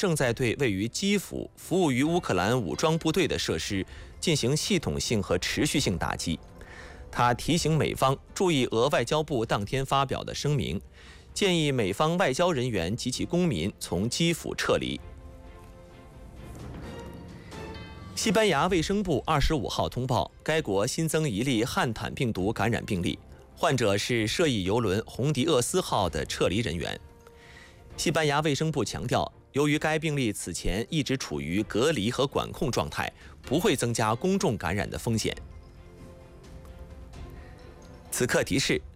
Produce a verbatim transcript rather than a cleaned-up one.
正在对位于基辅、服务于乌克兰武装部队的设施进行系统性和持续性打击。他提醒美方注意俄外交部当天发表的声明，建议美方外交人员及其公民从基辅撤离。西班牙卫生部二十五号通报，该国新增一例汉坦病毒感染病例，患者是涉疫邮轮红迪厄斯号的撤离人员。西班牙卫生部强调，由于该病例此前一直处于隔离和管控状态，不会增加公众感染的风险。此刻提示：